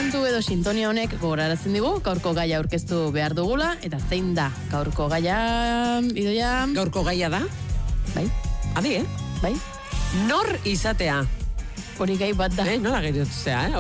kantu edo sintonia honek gogorarazten digu, gaurko gaia aurkeztu behar dugula, eta zein da gaurko gaia, Idoia? Gaurko gaia da? Bai. Adi, Bai. Nor izatea? Hori gai bat da. Nola geritzea,